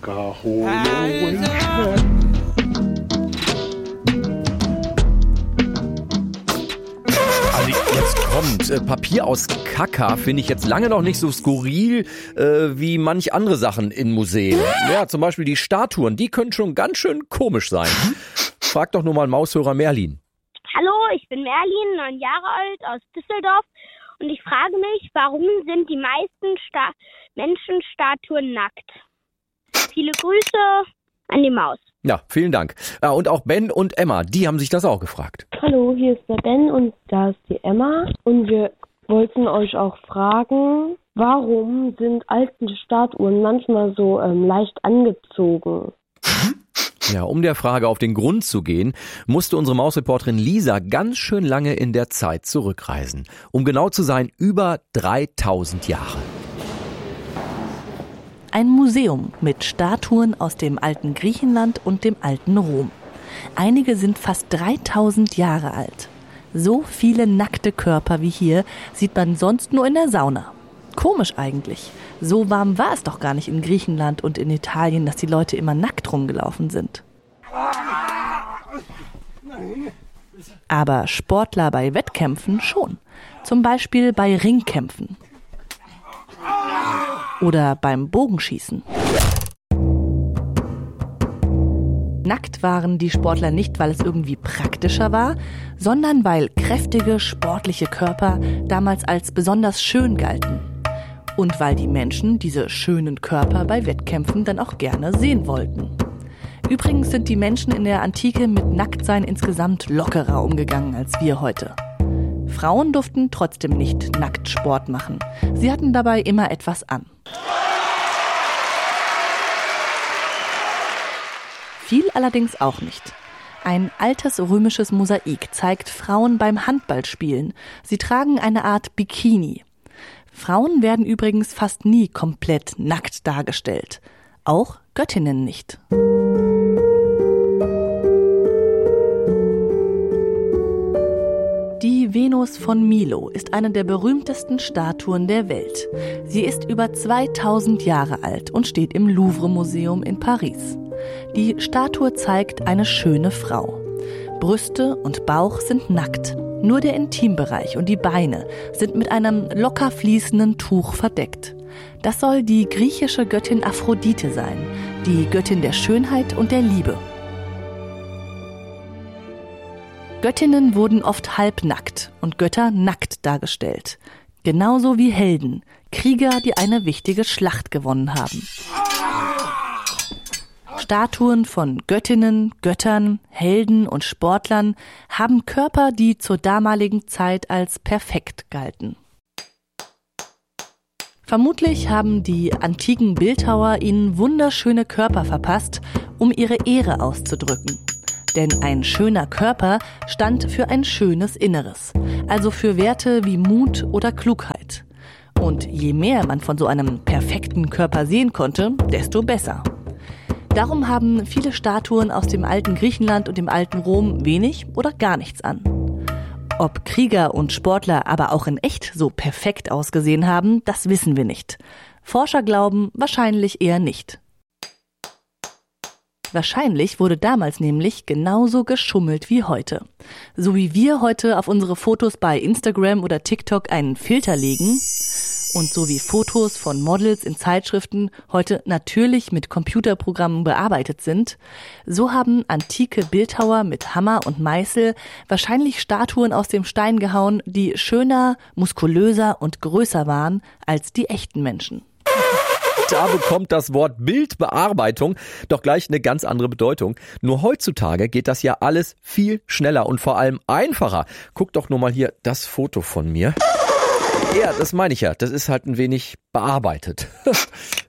Also jetzt kommt, Papier aus Kaka finde ich jetzt lange noch nicht so skurril wie manch andere Sachen in Museen. Ja, zum Beispiel die Statuen, die können schon ganz schön komisch sein. Frag doch nur mal Maushörer Merlin. Hallo, ich bin Merlin, 9 Jahre alt, aus Düsseldorf. Und ich frage mich, warum sind die meisten Menschenstatuen nackt? Viele Grüße an die Maus. Ja, vielen Dank. Ja, und auch Ben und Emma, die haben sich das auch gefragt. Hallo, hier ist der Ben und da ist die Emma. Und wir wollten euch auch fragen, warum sind alte Statuen manchmal so leicht angezogen? Ja, um der Frage auf den Grund zu gehen, musste unsere Mausreporterin Lisa ganz schön lange in der Zeit zurückreisen. Um genau zu sein, über 3000 Jahre. Ein Museum mit Statuen aus dem alten Griechenland und dem alten Rom. Einige sind fast 3000 Jahre alt. So viele nackte Körper wie hier sieht man sonst nur in der Sauna. Komisch eigentlich. So warm war es doch gar nicht in Griechenland und in Italien, dass die Leute immer nackt rumgelaufen sind. Aber Sportler bei Wettkämpfen schon. Zum Beispiel bei Ringkämpfen. Oder beim Bogenschießen. Nackt waren die Sportler nicht, weil es irgendwie praktischer war, sondern weil kräftige, sportliche Körper damals als besonders schön galten. Und weil die Menschen diese schönen Körper bei Wettkämpfen dann auch gerne sehen wollten. Übrigens sind die Menschen in der Antike mit Nacktsein insgesamt lockerer umgegangen als wir heute. Frauen durften trotzdem nicht nackt Sport machen. Sie hatten dabei immer etwas an. Viel allerdings auch nicht. Ein altes römisches Mosaik zeigt Frauen beim Handballspielen. Sie tragen eine Art Bikini. Frauen werden übrigens fast nie komplett nackt dargestellt. Auch Göttinnen nicht. Die Venus von Milo ist eine der berühmtesten Statuen der Welt. Sie ist über 2000 Jahre alt und steht im Louvre-Museum in Paris. Die Statue zeigt eine schöne Frau. Brüste und Bauch sind nackt. Nur der Intimbereich und die Beine sind mit einem locker fließenden Tuch verdeckt. Das soll die griechische Göttin Aphrodite sein, die Göttin der Schönheit und der Liebe. Göttinnen wurden oft halbnackt und Götter nackt dargestellt. Genauso wie Helden, Krieger, die eine wichtige Schlacht gewonnen haben. Statuen von Göttinnen, Göttern, Helden und Sportlern haben Körper, die zur damaligen Zeit als perfekt galten. Vermutlich haben die antiken Bildhauer ihnen wunderschöne Körper verpasst, um ihre Ehre auszudrücken. Denn ein schöner Körper stand für ein schönes Inneres, also für Werte wie Mut oder Klugheit. Und je mehr man von so einem perfekten Körper sehen konnte, desto besser. Darum haben viele Statuen aus dem alten Griechenland und dem alten Rom wenig oder gar nichts an. Ob Krieger und Sportler aber auch in echt so perfekt ausgesehen haben, das wissen wir nicht. Forscher glauben wahrscheinlich eher nicht. Wahrscheinlich wurde damals nämlich genauso geschummelt wie heute. So wie wir heute auf unsere Fotos bei Instagram oder TikTok einen Filter legen und so wie Fotos von Models in Zeitschriften heute natürlich mit Computerprogrammen bearbeitet sind, so haben antike Bildhauer mit Hammer und Meißel wahrscheinlich Statuen aus dem Stein gehauen, die schöner, muskulöser und größer waren als die echten Menschen. Da bekommt das Wort Bildbearbeitung doch gleich eine ganz andere Bedeutung. Nur heutzutage geht das ja alles viel schneller und vor allem einfacher. Guck doch nur mal hier das Foto von mir. Ja, das meine ich ja. Das ist halt ein wenig bearbeitet.